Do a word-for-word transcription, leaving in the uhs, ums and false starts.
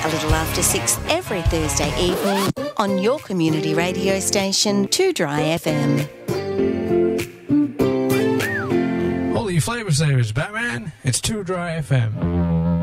a little after six every Thursday evening on your community radio station, two Dry F M. All you flavour savers, Batman, it's two Dry F M.